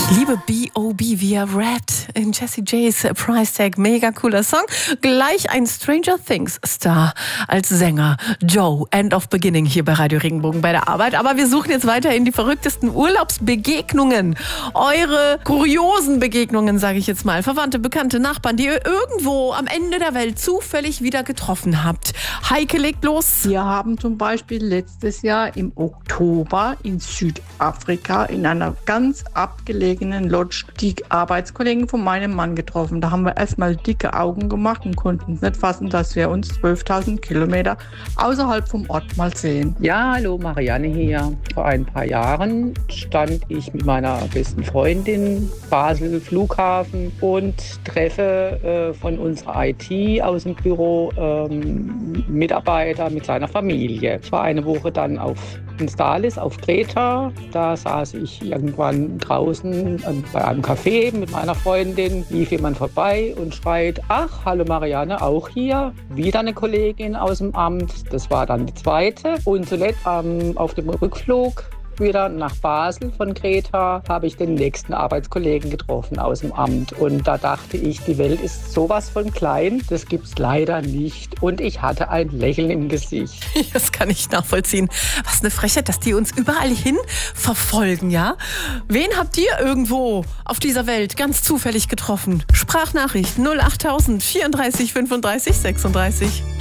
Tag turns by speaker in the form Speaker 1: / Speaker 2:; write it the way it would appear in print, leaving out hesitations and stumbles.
Speaker 1: Liebe B.O.B. via Red in Jessie J's Price Tag. Mega cooler Song. Gleich ein Stranger Things Star als Sänger. Joe, End of Beginning hier bei Radio Regenbogen bei der Arbeit. Aber wir suchen jetzt weiter in die verrücktesten Urlaubsbegegnungen. Eure kuriosen Begegnungen, sage ich jetzt mal. Verwandte, Bekannte, Nachbarn, die ihr irgendwo am Ende der Welt zufällig wieder getroffen habt. Heike legt los.
Speaker 2: Wir haben zum Beispiel letztes Jahr im Oktober in Südafrika in einer ganz abgelegenen Lodge die Arbeitskollegen von meinem Mann getroffen. Da haben wir erstmal dicke Augen gemacht und konnten es nicht fassen, dass wir uns 12.000 Kilometer außerhalb vom Ort mal sehen.
Speaker 3: Ja, hallo, Marianne hier. Vor ein paar Jahren stand ich mit meiner besten Freundin Basel Flughafen und treffe von unserer IT aus dem Büro Mitarbeiter mit seiner Familie. Ich war eine Woche dann in Stalis auf Kreta. Da saß ich irgendwann draußen bei einem Café mit meiner Freundin. Lief jemand vorbei und schreit: Ach, hallo Marianne, auch hier. Wieder eine Kollegin aus dem Amt. Das war dann die zweite. Und zuletzt auf dem Rückflug wieder nach Basel von Kreta habe ich den nächsten Arbeitskollegen getroffen aus dem Amt. Und da dachte ich, die Welt ist sowas von klein, das gibt's leider nicht. Und ich hatte ein Lächeln im Gesicht.
Speaker 1: Das kann ich nachvollziehen. Was eine Frechheit, dass die uns überall hin verfolgen, ja? Wen habt ihr irgendwo auf dieser Welt ganz zufällig getroffen? Sprachnachricht 08000 34 35 36.